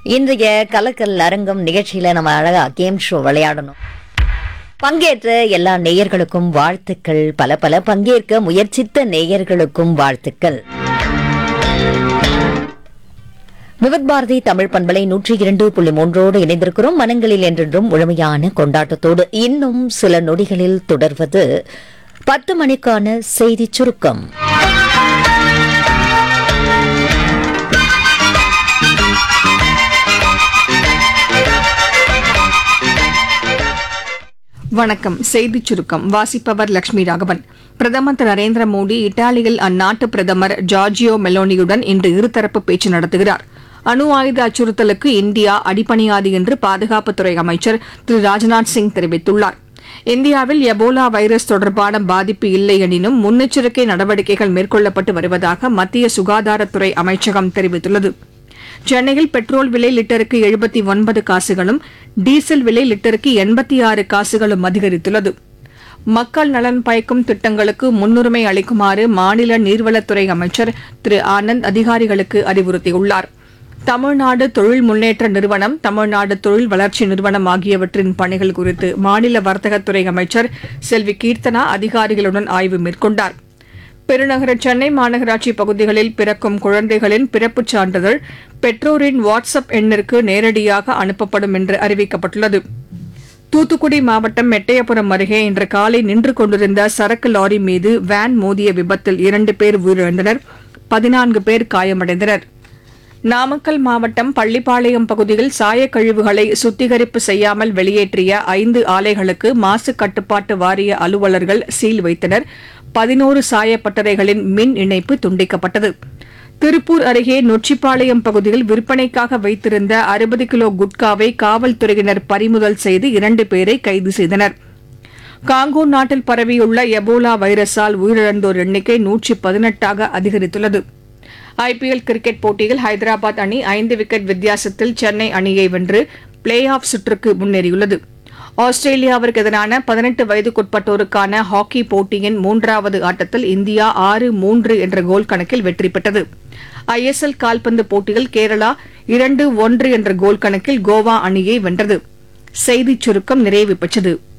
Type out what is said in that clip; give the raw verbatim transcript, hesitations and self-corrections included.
இன்றைய கலக்கல் அரங்கம் நிகழ்ச்சியில நம்ம அழகா கேம் ஷோ விளையாடணும். பங்கேற்ற எல்லா நேயர்களுக்கும் வாழ்த்துக்கள். பல பல பங்கேற்க முயற்சித்த நேயர்களுக்கும் வாழ்த்துக்கள். விவித் பாரதி தமிழ் பண்பலை நூற்றி இரண்டு புள்ளி மூன்றோடு இணைந்திருக்கிறோம். மனங்களில் என்றென்றும் முழுமையான கொண்டாட்டத்தோடு இன்னும் சில நொடிகளில் தொடர்வது பத்து மணிக்கான செய்தி சுருக்கம். வணக்கம். செய்திச் சுருக்கம் வாசிப்பவர் லட்சுமி ராகவன். பிரதமர் திரு நரேந்திர மோடி இத்தாலியில் அந்நாட்டு பிரதமர் ஜார்ஜியோ மெலோனியுடன் இன்று இருதரப்பு பேச்சு நடத்துகிறார். அணு ஆயுத அச்சுறுத்தலுக்கு இந்தியா அடிபணியாது என்று பாதுகாப்புத்துறை அமைச்சர் திரு ராஜ்நாத் சிங் தெரிவித்துள்ளார். இந்தியாவில் எபோலா வைரஸ் தொடர்பான பாதிப்பு இல்லை எனினும் முன்னெச்சரிக்கை நடவடிக்கைகள் மேற்கொள்ளப்பட்டு வருவதாக மத்திய சுகாதாரத்துறை அமைச்சகம் தெரிவித்துள்ளது. சென்னையில் பெட்ரோல் விலை லிட்டருக்கு எழுபத்தி ஒன்பது காசுகளும் டீசல் விலை லிட்டருக்கு எண்பத்தி ஆறு காசுகளும் அதிகரித்துள்ளது. மக்கள் நலன் பயக்கும் திட்டங்களுக்கு முன்னுரிமை அளிக்குமாறு மாநில நீர்வளத்துறை அமைச்சர் திரு ஆனந்த் அதிகாரிகளுக்கு அறிவுறுத்தியுள்ளார். தமிழ்நாடு தொழில் முன்னேற்ற நிறுவனம், தமிழ்நாடு தொழில் வளர்ச்சி நிறுவனம் ஆகியவற்றின் பணிகள் குறித்து மாநில வர்த்தகத்துறை அமைச்சர் செல்வி கீர்த்தனா அதிகாரிகளுடன் ஆய்வு மேற்கொண்டார். பெருநகர சென்னை மாநகராட்சி பகுதிகளில் பிறக்கும் குழந்தைகளின் பிறப்புச் சான்றிதழ் பெற்றோரின் வாட்ஸ்அப் எண்ணிற்கு நேரடியாக அனுப்பப்படும் என்று அறிவிக்கப்பட்டுள்ளது. தூத்துக்குடி மாவட்டம் எட்டயபுரம் அருகே இன்று காலை நின்று கொண்டிருந்த சரக்கு லாரி மீது வேன் மோதிய விபத்தில் இரண்டு பேர் உயிரிழந்தனர், பதினான்கு பேர் காயமடைந்தனர். நாமக்கல் மாவட்டம் பள்ளிப்பாளையம் பகுதியில் சாயக்கழிவுகளை சுத்திகரிப்பு செய்யாமல் வெளியேற்றிய ஐந்து ஆலைகளுக்கு மாசு கட்டுப்பாட்டு வாரிய அலுவலர்கள் சீல் வைத்தனர். பதினோரு சாயப்பட்டறைகளின் மின் இணைப்பு துண்டிக்கப்பட்டது. திருப்பூர் அருகே நொச்சிப்பாளையம் பகுதியில் விற்பனைக்காக வைத்திருந்த அறுபது கிலோ குட்காவை காவல்துறையினர் பறிமுதல் செய்து இரண்டு பேரை கைது செய்தனர். காங்கோ நாட்டில் பரவியுள்ள எபோலா வைரஸால் உயிரிழந்தோர் எண்ணிக்கை நூற்றி பதினெட்டாக அதிகரித்துள்ளது. ஐபிஎல் கிரிக்கெட் போட்டியில் ஹைதராபாத் அணி ஐந்து விக்கெட் வித்தியாசத்தில் சென்னை அணியை வென்று பிளே ஆஃப் சுற்றுக்கு முன்னேறியுள்ளது. ஆஸ்திரேலியாவிற்கு எதிரான பதினெட்டு வயதுக்குட்பட்டோருக்கான ஹாக்கி போட்டியின் மூன்றாவது ஆட்டத்தில் இந்தியா ஆறு மூன்று என்ற கோல் கணக்கில் வெற்றி பெற்றது. ஐஎஸ்எல் கால்பந்து போட்டியில் கேரளா இரண்டு ஒன்று என்ற கோல் கணக்கில் கோவா அணியை வென்றது. செய்திச் சுருக்கம் நிறைவு பெற்றது.